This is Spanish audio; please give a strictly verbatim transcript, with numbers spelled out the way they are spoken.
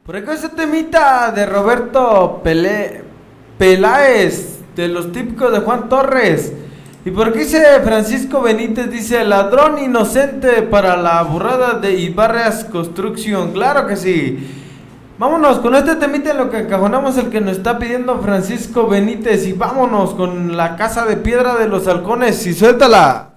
Por acá ese temita de Roberto Pelé, Peláez, de los típicos de Juan Torres. Y por aquí dice Francisco Benítez, dice ladrón inocente para la burrada de Ibarras Construction. Claro que sí. Vámonos con este temita en lo que encajonamos el que nos está pidiendo Francisco Benítez. Y vámonos con la casa de piedra de los halcones y suéltala.